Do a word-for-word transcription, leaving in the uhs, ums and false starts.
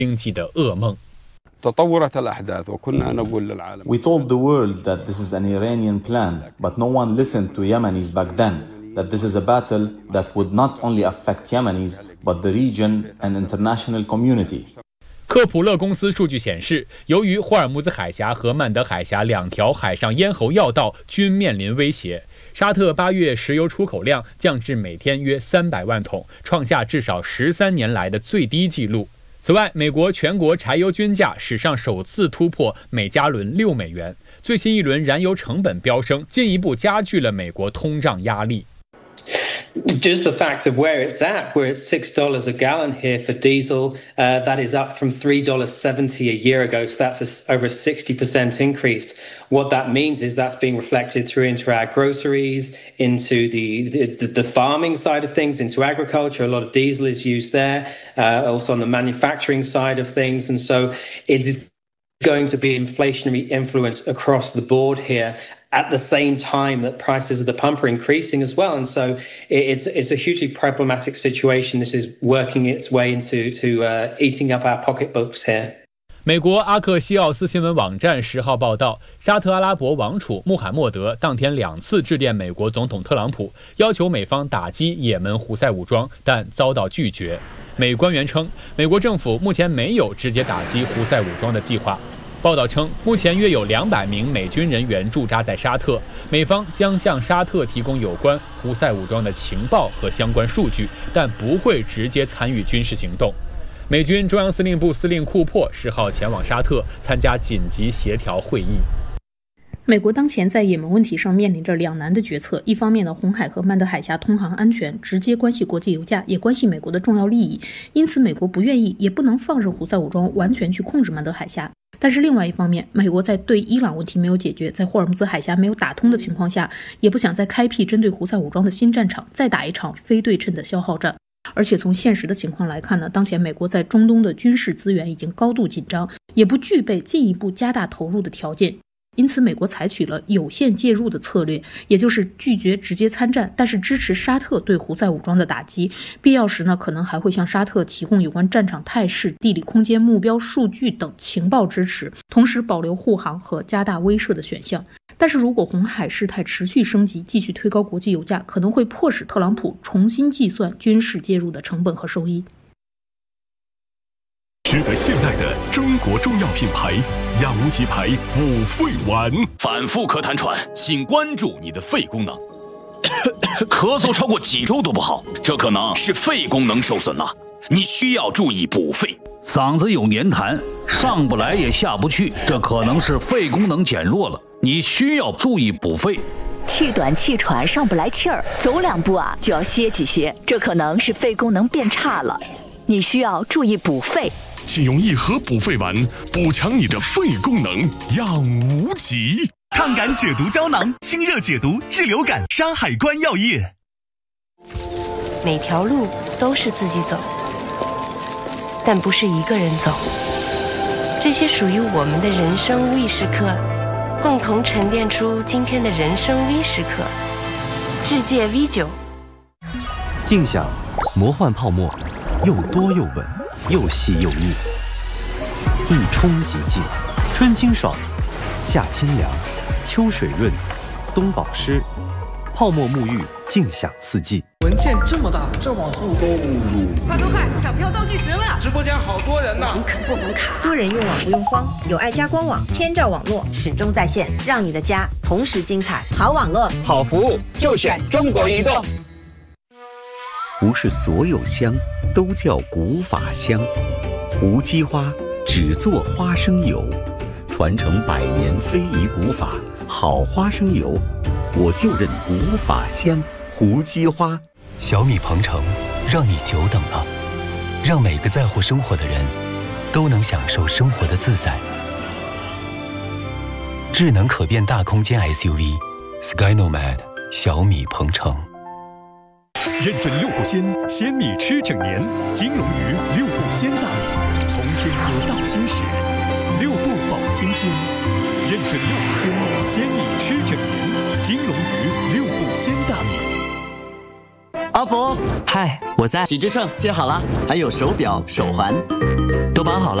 经济的噩梦。 تطورت الأحداث وكنا نقول للعالم. We told the world that this is an Iranian plan, but no one listened to Yemenis back then, that this is a battle that would not only affect Yemenis, but the region and international community. 科普勒公司数据显示，由于霍尔木兹海峡和曼德海峡两条海上咽喉要道均面临威胁，沙特八月石油出口量降至每天约三百万桶，创下至少十三年来的最低纪录。此外，美国全国柴油均价史上首次突破每加仑六美元，最新一轮燃油成本飙升，进一步加剧了美国通胀压力。 Just the fact of where it's at, we're at six dollars a gallon here for diesel. Uh, that is up from three dollars seventy a year ago, so that's a, over a sixty percent increase. What that means is that's being reflected through into our groceries, into the, the, the farming side of things, into agriculture. A lot of diesel is used there, uh, also on the manufacturing side of things. And so it is going to be inflationary influence across the board here. At the same time that prices of the pump are increasing as well. And so it's it's a hugely problematic situation. This is working its way into to uh, eating up our pocketbooks here. 美国阿克西奥斯新闻网站十号报道，沙特阿拉伯王储穆罕默德当天两次致电美国总统特朗普，要求美方打击也门胡塞武装，但遭到拒绝。美官员称，美国政府目前没有直接打击胡塞武装的计划。报道称，目前约有两百名美军人员驻扎在沙特，美方将向沙特提供有关胡塞武装的情报和相关数据，但不会直接参与军事行动。美军中央司令部司令库珀十号前往沙特参加紧急协调会议。 美国当前在也门问题上面临着两难的决策，一方面呢，红海和曼德海峡通航安全直接关系国际油价，也关系美国的重要利益，因此美国不愿意也不能放任胡塞武装完全去控制曼德海峡。但是另外一方面，美国在对伊朗问题没有解决，在霍尔木兹海峡没有打通的情况下，也不想再开辟针对胡塞武装的新战场，再打一场非对称的消耗战。而且从现实的情况来看呢，当前美国在中东的军事资源已经高度紧张，也不具备进一步加大投入的条件。因此美国采取了有限介入的策略，也就是拒绝直接参战，但是支持沙特对胡塞武装的打击，必要时呢可能还会向沙特提供有关战场态势、地理空间、目标数据等情报支持，同时保留护航和加大威慑的选项。但是如果红海事态持续升级，继续推高国际油价，可能会迫使特朗普重新计算军事介入的成本和收益。 值得信赖的中国中药品牌养无极牌补肺丸， 反复咳痰喘，请关注你的肺功能。咳嗽超过几周都不好，这可能是肺功能受损了，你需要注意补肺。 嗓子有黏痰，上不来也下不去，这可能是肺功能减弱了，你需要注意补肺。 气短气喘，上不来气儿，走两步啊就要歇几歇，这可能是肺功能变差了，你需要注意补肺。 请用一盒补肺丸补强你的肺功能，养无极。 抗感解毒胶囊，清热解毒，治流感。山海关药业。 每条路都是自己走，但不是一个人走。这些属于我们的人生 V 时刻，共同沉淀出今天的人生 V 时刻。智界 V 九， 静享魔幻泡沫，又多又稳。又细又腻，一冲即净，春清爽，夏清凉，秋水润，冬保湿，泡沫沐浴，尽享四季。 文件这么大，这网速够入。 快快快，抢票倒计时了！ 直播间好多人呢， 能可不能卡？ 多人用网不用慌，有爱家官网，天照网络始终在线，让你的家同时精彩。好网络， 好服务，就选中国移动。 不是所有香都叫古法香，胡姬花只做花生油，传承百年非遗古法，好花生油，我就认古法香。胡姬花， 小米鹏程，让你久等了，让每个在乎生活的人都能享受生活的自在。智能可变大空间 S U V Sky Nomad 小米鹏程。 认准六步鲜，鲜米吃整年。金龙鱼六步鲜大米，从鲜喝到新时，六步保新鲜。认准六步鲜，鲜米吃整年。金龙鱼六步鲜大米。 阿福， 嗨，我在。 体脂秤接好了，还有手表、手环， 都绑好了。